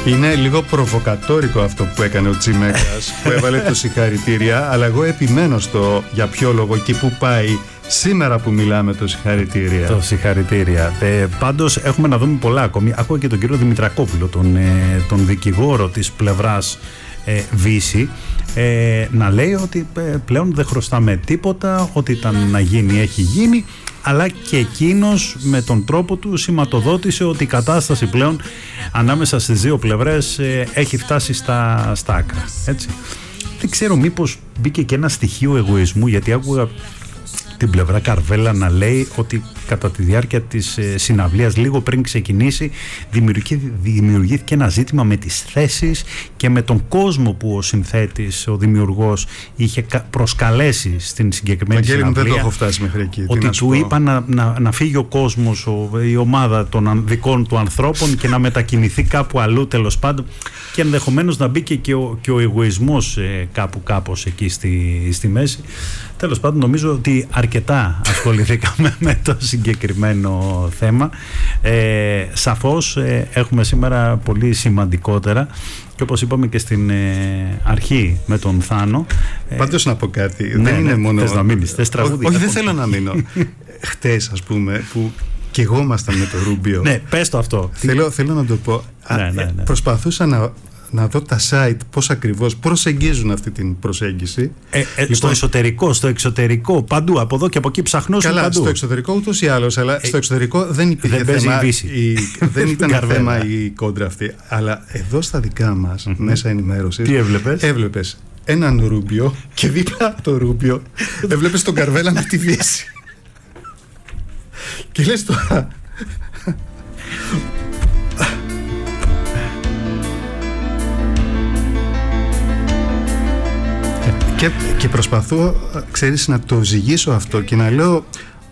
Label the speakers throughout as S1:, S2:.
S1: Είναι λίγο προβοκατόρικο αυτό που έκανε ο Τσιμέκας, που έβαλε το συγχαρητήρια, αλλά εγώ επιμένω στο για ποιο λόγο και που πάει σήμερα που μιλάμε το συγχαρητήρια.
S2: Το συγχαρητήρια. Πάντως έχουμε να δούμε πολλά ακόμη. Ακούω και τον κύριο Δημητρακόπουλο, τον δικηγόρο της πλευράς Βύση, να λέει ότι πλέον δεν χρωστάμε τίποτα, ό,τι ήταν να γίνει έχει γίνει, αλλά και εκείνος με τον τρόπο του σηματοδότησε ότι η κατάσταση πλέον ανάμεσα στις δύο πλευρές έχει φτάσει στα άκρα. Έτσι. Δεν ξέρω μήπως μπήκε και ένα στοιχείο εγωισμού, γιατί άκουγα την πλευρά Καρβέλα να λέει ότι κατά τη διάρκεια της συναυλίας, λίγο πριν ξεκινήσει, δημιουργήθηκε ένα ζήτημα με τις θέσεις και με τον κόσμο που ο συνθέτης, ο δημιουργός, είχε προσκαλέσει στην συγκεκριμένη συναυλία.
S1: Δεν το έχω φτάσει μέχρι εκεί.
S2: Ότι του είπαν να φύγει ο κόσμος, η ομάδα των δικών του ανθρώπων και να μετακινηθεί κάπου αλλού, τέλος πάντων, και ενδεχομένως να μπήκε και ο εγωισμός κάπως εκεί στη μέση. Τέλος πάντων, νομίζω ότι αρκετά ασχοληθήκαμε με το συγκεκριμένο θέμα. Σαφώς έχουμε σήμερα πολύ σημαντικότερα, και όπως είπαμε και στην αρχή με τον Θάνο.
S1: Πάντως να πω κάτι, δεν είναι μόνο...
S2: Θες να μείνεις, θες τραγούδι?
S1: Όχι, δεν θέλω να μείνω. Χτες, ας πούμε, που και εγώ ήμασταν με το Ρούμπιο.
S2: Ναι, πες το αυτό.
S1: Θέλω να το πω.
S2: Ναι.
S1: Προσπαθούσα να δω τα site πώς ακριβώς προσεγγίζουν αυτή την προσέγγιση.
S2: Στο εσωτερικό, στο εξωτερικό, παντού, από εδώ και από εκεί ψαχνώσουν παντού.
S1: Καλά, στο εξωτερικό ούτως ή άλλως, αλλά στο εξωτερικό δεν υπήρχε θέμα, δεν ήταν θέμα η κόντρα αυτή. Αλλά εδώ στα δικά μας μέσα ενημέρωσης,
S2: τι έβλεπες?
S1: Έβλεπες έναν Ρούμπιο και δίπλα από το Ρούμπιο έβλεπες τον Καρβέλα με τη Δύση. Και λες τώρα... Και προσπαθώ, ξέρεις, να το ζυγίσω αυτό και να λέω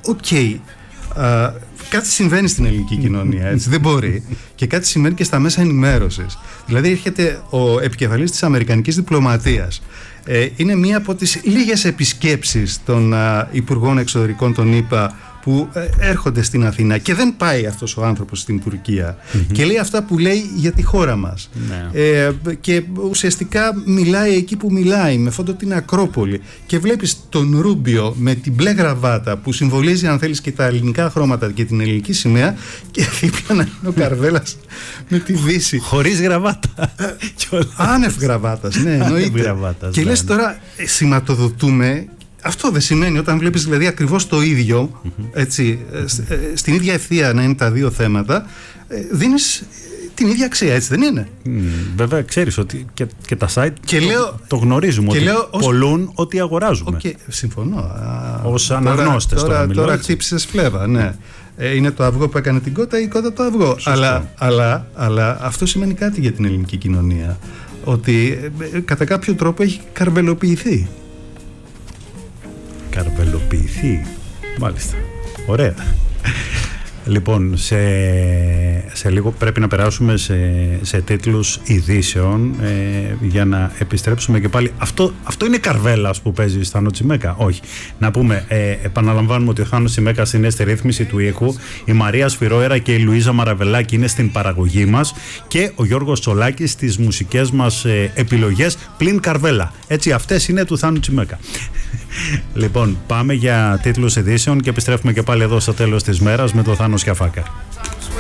S1: κάτι συμβαίνει στην ελληνική κοινωνία, έτσι, δεν μπορεί, και κάτι συμβαίνει και στα μέσα ενημέρωσης. Δηλαδή έρχεται ο επικεφαλής της αμερικανικής διπλωματίας, είναι μία από τις λίγες επισκέψεις των υπουργών εξωτερικών των ΗΠΑ που έρχονται στην Αθήνα, και δεν πάει αυτός ο άνθρωπος στην Τουρκία και λέει αυτά που λέει για τη χώρα μας, και ουσιαστικά μιλάει εκεί που μιλάει, με φόντο την Ακρόπολη, και βλέπεις τον Ρούμπιο με την μπλε γραβάτα που συμβολίζει, αν θέλεις, και τα ελληνικά χρώματα και την ελληνική σημαία, και δίπλα να είναι ο Καρβέλας με τη Δύση
S2: χωρίς γραβάτα.
S1: Άνευ γραβάτας, ναι, εννοείται. Και λες τώρα, σηματοδοτούμε. Αυτό δεν σημαίνει, όταν βλέπεις δηλαδή ακριβώς το ίδιο, έτσι, στην ίδια ευθεία να είναι τα δύο θέματα, δίνεις την ίδια αξία, έτσι δεν είναι?
S2: Βέβαια, ξέρεις ότι και τα site το γνωρίζουμε, ότι πολλούν ό,τι αγοράζουμε.
S1: Συμφωνώ.
S2: Ως αναγνώστες
S1: τώρα χτύπησες φλέβα, ναι. Είναι το αυγό που έκανε την κότα ή η κότα το αυγό. Αλλά αυτό σημαίνει κάτι για την ελληνική κοινωνία, ότι κατά κάποιο τρόπο έχει καρβελοποιηθεί.
S2: Καρβελοποιηθεί. Μάλιστα. Ωραία. Λοιπόν, σε λίγο πρέπει να περάσουμε σε τίτλους ειδήσεων, για να επιστρέψουμε και πάλι. Αυτό είναι Καρβέλας που παίζει Θάνο Τσιμέκα? Όχι. Να πούμε, επαναλαμβάνουμε ότι ο Θάνος Τσιμέκας είναι στη ρύθμιση του ήχου, η Μαρία Σφυρόερα και η Λουίζα Μαραβελάκη είναι στην παραγωγή μας, και ο Γιώργος Τσολάκης στις μουσικές μας επιλογές, πλην Καρβέλα. Έτσι, αυτές είναι του Θάνου Τσιμέκα. Λοιπόν, πάμε για τίτλους ειδήσεων και επιστρέφουμε και πάλι εδώ στο τέλος της μέρας με τον Θάνο Σκιαφάκα.